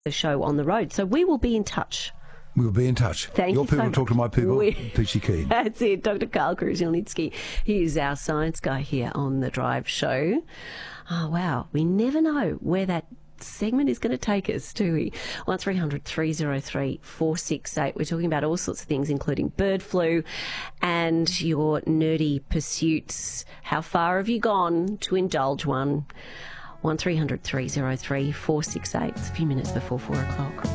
the show on the road. So we will be in touch. We'll be in touch. Thank Your you people so talk to my people. Peachy Keen. That's it. Dr. Karl Kruszelnicki. He is our science guy here on The Drive Show. Oh, wow. We never know where that segment is going to take us, do we? 1300 303 468. We're talking about all sorts of things, including bird flu and your nerdy pursuits. How far have you gone to indulge one? 1300 303 468. It's a few minutes before 4 o'clock.